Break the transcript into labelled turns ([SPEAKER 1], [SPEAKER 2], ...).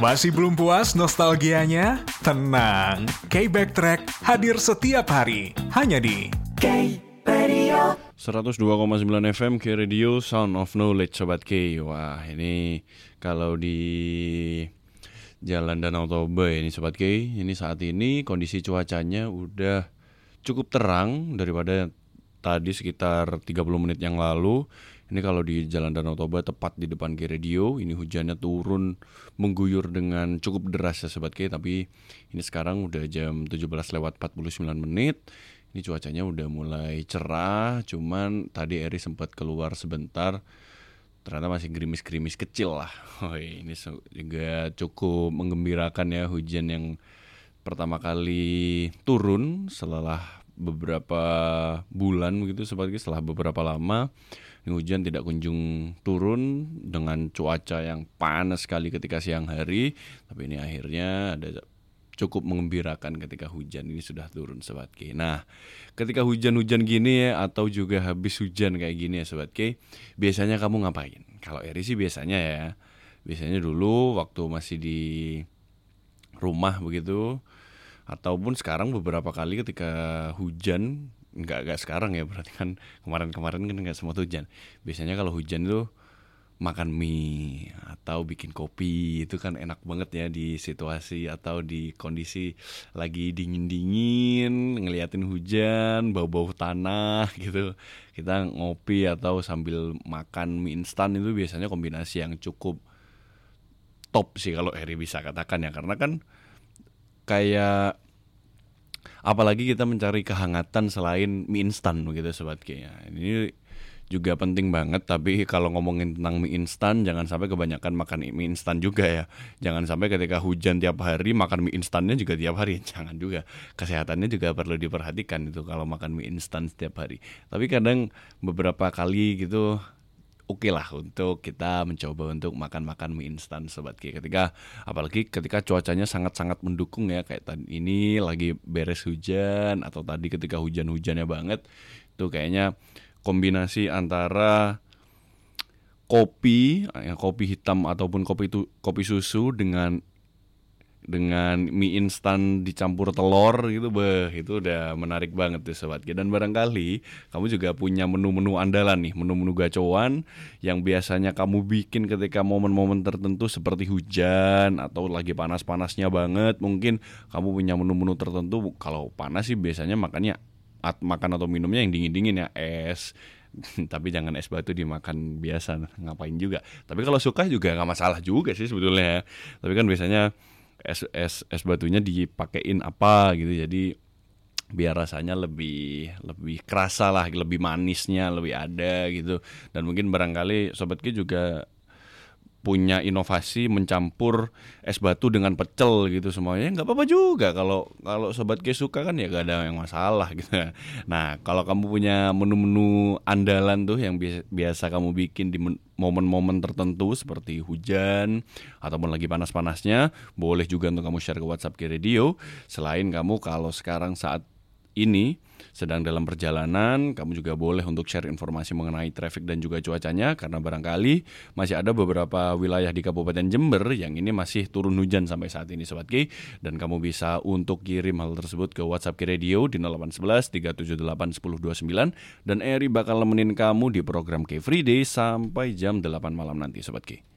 [SPEAKER 1] Masih belum puas nostalgianya? Tenang, K-Backtrack hadir setiap hari, hanya di
[SPEAKER 2] K-Radio
[SPEAKER 3] 102,9 FM K-Radio Sound of Knowledge Sobat K. Wah ini kalau di Jalan Danau Toba ini Sobat K, ini saat ini kondisi cuacanya udah cukup terang daripada tadi sekitar 30 menit yang lalu. Ini kalau di Jalan Danau Toba tepat di depan K-Radio, ini hujannya turun mengguyur dengan cukup deras ya Sobat K. Tapi ini sekarang udah jam 17:49. Ini cuacanya udah mulai cerah, cuman tadi Eri sempat keluar sebentar. Ternyata masih gerimis-gerimis kecil lah. Ini juga cukup menggembirakan ya, hujan yang pertama kali turun setelah beberapa bulan begitu Sobat K, setelah beberapa lama. Ini hujan tidak kunjung turun dengan cuaca yang panas sekali ketika siang hari. Tapi ini akhirnya ada cukup mengembirakan ketika hujan ini sudah turun Sobat K. Nah, ketika hujan-hujan gini ya, atau juga habis hujan kayak gini ya Sobat K, biasanya kamu ngapain? Kalau Eri sih biasanya dulu waktu masih di rumah begitu, ataupun sekarang beberapa kali ketika hujan, enggak sekarang ya, berarti kan kemarin kan enggak sempat hujan. Biasanya kalau hujan itu makan mie atau bikin kopi, itu kan enak banget ya di situasi atau di kondisi lagi dingin-dingin, ngeliatin hujan, bau-bau tanah gitu. Kita ngopi atau sambil makan mie instan, itu biasanya kombinasi yang cukup top sih kalau Eri bisa katakan ya, karena kan kayak apalagi kita mencari kehangatan selain mie instan begitu Sobat K ya. Ini juga penting banget, tapi kalau ngomongin tentang mie instan jangan sampai kebanyakan makan mie instan juga ya. Jangan sampai ketika hujan tiap hari makan mie instannya juga tiap hari. Jangan juga. Kesehatannya juga perlu diperhatikan itu kalau makan mie instan setiap hari. Tapi kadang beberapa kali gitu oke lah untuk kita mencoba untuk makan mie instan Sobat K. Apalagi ketika cuacanya sangat-sangat mendukung ya, kayak tadi ini lagi beres hujan atau tadi ketika hujan-hujannya banget, itu kayaknya kombinasi antara kopi hitam ataupun kopi susu dengan mie instan dicampur telur gitu, itu udah menarik banget tuh Sobat K. Dan barangkali kamu juga punya menu-menu andalan nih, menu-menu gacoan yang biasanya kamu bikin ketika momen-momen tertentu seperti hujan atau lagi panas-panasnya banget. Mungkin kamu punya menu-menu tertentu. Kalau panas sih biasanya makan atau minumnya yang dingin-dingin ya, es. Tapi jangan es batu dimakan biasa, ngapain juga. Tapi kalau suka juga nggak masalah juga sih sebetulnya ya. Tapi kan biasanya es batunya dipakein apa gitu, jadi biar rasanya lebih kerasa lah, lebih manisnya lebih ada gitu. Dan mungkin barangkali Sobat K juga punya inovasi mencampur es batu dengan pecel gitu semuanya, nggak apa-apa juga kalau Sobat K suka kan ya, gak ada yang masalah gitu. Nah, kalau kamu punya menu-menu andalan tuh yang biasa kamu bikin di momen-momen tertentu seperti hujan ataupun lagi panas-panasnya, boleh juga untuk kamu share ke WhatsApp K Radio. Selain kamu kalau sekarang saat ini sedang dalam perjalanan, kamu juga boleh untuk share informasi mengenai traffic dan juga cuacanya, karena barangkali masih ada beberapa wilayah di Kabupaten Jember yang ini masih turun hujan sampai saat ini Sobat K. Dan kamu bisa untuk kirim hal tersebut ke WhatsApp K Radio di 0811 378 1029, dan Eri bakal nemenin kamu di program K Free Day sampai jam 8 malam nanti Sobat K.